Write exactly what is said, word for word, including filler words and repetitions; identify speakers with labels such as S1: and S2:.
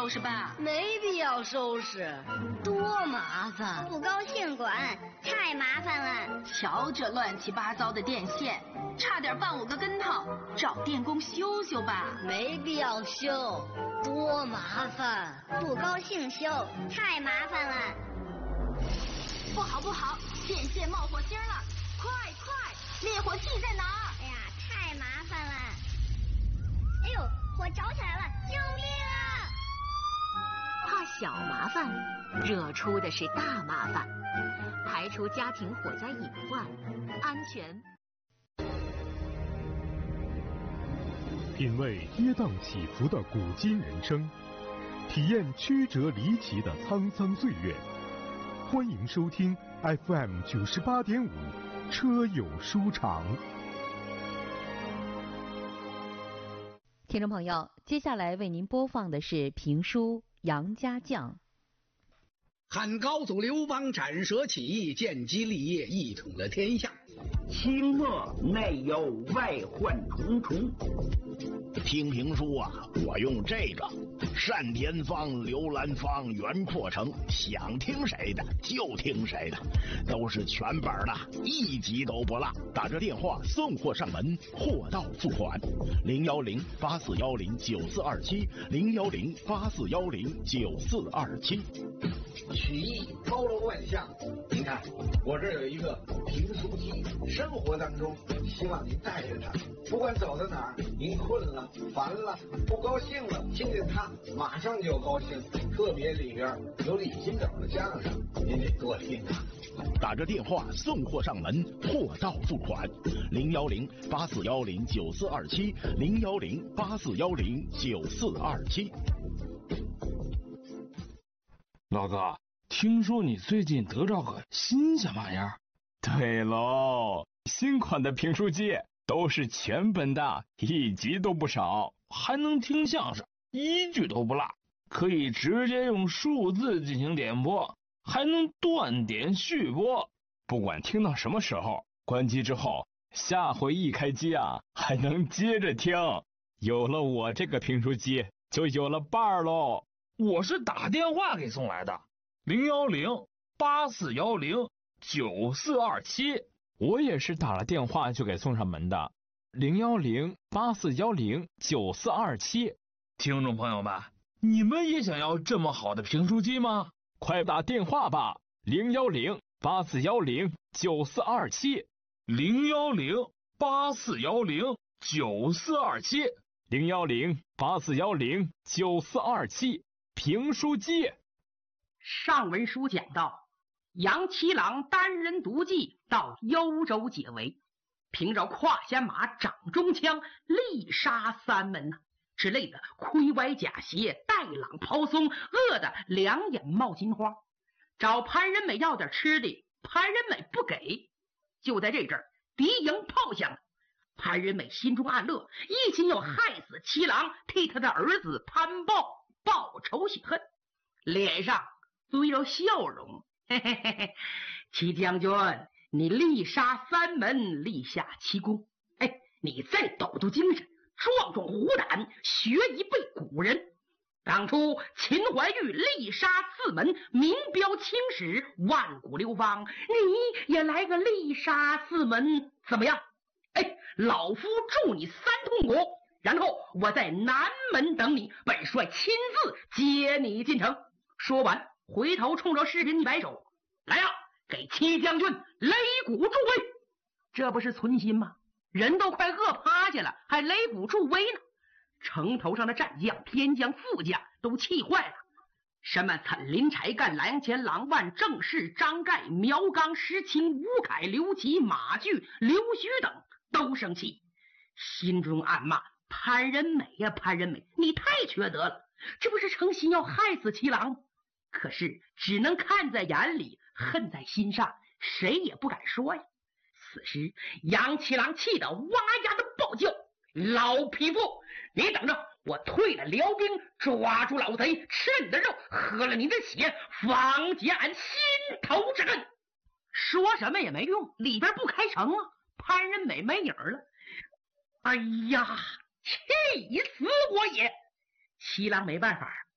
S1: 收拾吧。
S2: 没必要收拾，多麻烦。
S3: 不高兴管，太麻烦了。
S1: 瞧这乱七八糟的电线，差点绊我个跟头，找电工修修吧。
S2: 没必要修，多麻烦。
S3: 不高兴修，太麻烦了。
S1: 不好不好，电线冒火星了！快快，灭火器在哪儿？
S3: 哎呀，太麻烦了！哎呦，火着起来了，救命啊！
S4: 怕小麻烦，惹出的是大麻烦。排除家庭火灾隐患，安全。
S5: 品味跌宕起伏的古今人生，体验曲折离奇的沧桑岁月。欢迎收听 F M 九十八点五车友书场。
S6: 听众朋友，接下来为您播放的是评书《杨家将》。
S7: 汉高祖刘邦斩蛇起义，建基立业，一统了天下。
S8: 清末内忧外患重重。
S9: 听评书啊，我用这个单田芳、刘兰芳、袁阔成，想听谁的就听谁的，都是全本的，一集都不落。打着电话送货上门，货到付款。零幺零八四幺零九四二七，零幺零八四幺零九四二七。
S10: 曲艺包罗万象，您看我这有一个评书机，生活当中希望您带着它，不管走到哪儿，您困了、烦了、不高兴了，听见它马上就高兴。特别里边有李金斗的相声，您得多听啊。
S9: 打着电话送货上门，货到付款。零幺零八四幺零九四二七，零幺零八四幺零九四二七。
S11: 老哥，听说你最近得着个新鲜玩意儿？
S12: 对喽，新款的评书机都是全本的，一集都不少，
S11: 还能听相声，一句都不落，可以直接用数字进行点播，还能断点续播。
S12: 不管听到什么时候，关机之后，下回一开机啊，还能接着听。有了我这个评书机，就有了伴儿喽。
S11: 我是打电话给送来的，零幺零八四幺零九四二七。
S12: 我也是打了电话就给送上门的，零幺零八四幺零九四二七。
S11: 听众朋友们，你们也想要这么好的评书机吗？
S12: 快打电话吧，零幺零八四幺零九四二七，
S11: 零幺零八四幺零九四二七，
S12: 零幺零八四幺零九四二七。评书机。
S13: 上文书讲到，杨七郎单人独骑到幽州解围，凭着胯下马、掌中枪，力杀三门呐、啊！只累得盔歪甲斜，带朗袍松，饿得两眼冒金花。找潘仁美要点吃的，潘仁美不给。就在这阵儿，敌营炮响了。潘仁美心中暗乐，一心要害死七郎，替他的儿子潘豹报仇雪恨，脸上堆着笑容。嘿嘿嘿嘿，七将军，你力杀三门，立下奇功。哎，你再抖抖精神，壮壮虎胆，学一辈古人。当初秦怀玉力杀四门，名标青史，万古流芳。你也来个力杀四门，怎么样？哎，老夫助你三通鼓，然后我在南门等你，本帅亲自接你进城。说完，回头冲着士兵一摆手：“来呀，给七将军擂鼓助威！”这不是存心吗？人都快饿趴下了，还擂鼓助威呢。城头上的战将、偏将、副将都气坏了。什么岑林、柴干、蓝钱、郎万、郑氏、张盖、苗刚、石青、吴凯、刘琦、马巨、刘须等都生气，心中暗骂：潘仁美呀，潘仁美，你太缺德了！这不是诚心要害死七郎吗？可是只能看在眼里，恨在心上，谁也不敢说呀。此时杨七郎气得哇呀的暴叫：老匹夫，你等着，我退了辽兵，抓住老贼，吃了你的肉，喝了你的血，方解俺心头之恨。说什么也没用，里边不开城啊，潘仁美没影了。哎呀，气死我也！七郎没办法，